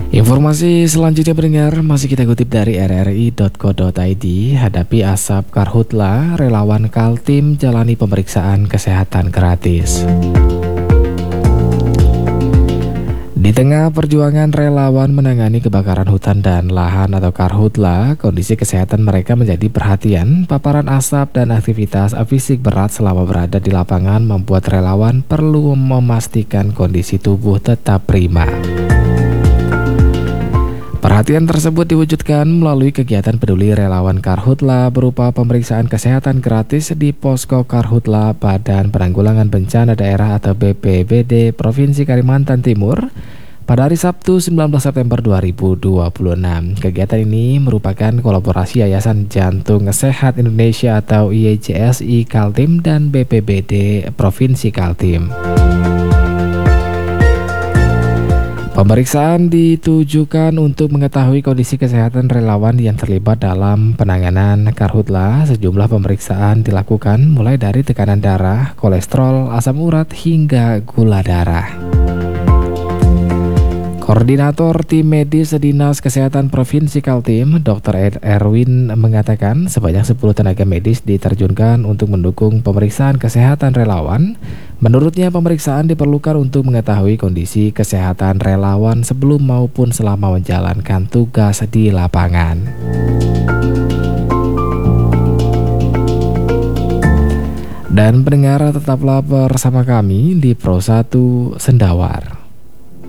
Informasi selanjutnya pendengar masih kita kutip dari rri.co.id. Hadapi asap karhutla, relawan Kaltim jalani pemeriksaan kesehatan gratis. Di tengah perjuangan relawan menangani kebakaran hutan dan lahan atau karhutla, kondisi kesehatan mereka menjadi perhatian. Paparan asap dan aktivitas fisik berat selama berada di lapangan membuat relawan perlu memastikan kondisi tubuh tetap prima. Perhatian tersebut diwujudkan melalui kegiatan peduli relawan Karhutla berupa pemeriksaan kesehatan gratis di Posko Karhutla Badan Penanggulangan Bencana Daerah atau BPBD Provinsi Kalimantan Timur pada hari Sabtu 19 September 2026. Kegiatan ini merupakan kolaborasi Yayasan Jantung Sehat Indonesia atau YJSI Kaltim dan BPBD Provinsi Kaltim. Pemeriksaan ditujukan untuk mengetahui kondisi kesehatan relawan yang terlibat dalam penanganan karhutla. Sejumlah pemeriksaan dilakukan mulai dari tekanan darah, kolesterol, asam urat, hingga gula darah. Koordinator Tim Medis Dinas Kesehatan Provinsi Kaltim, Dr. Erwin mengatakan sebanyak 10 tenaga medis diterjunkan untuk mendukung pemeriksaan kesehatan relawan. Menurutnya pemeriksaan diperlukan untuk mengetahui kondisi kesehatan relawan sebelum maupun selama menjalankan tugas di lapangan. Dan pendengar tetaplah bersama kami di Pro 1 Sendawar.